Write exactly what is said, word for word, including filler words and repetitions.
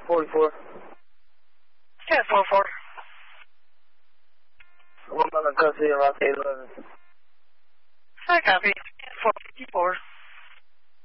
forty-four. ten four four. One mile in custody of Route eight eleven. I copy. ten four fifty-four.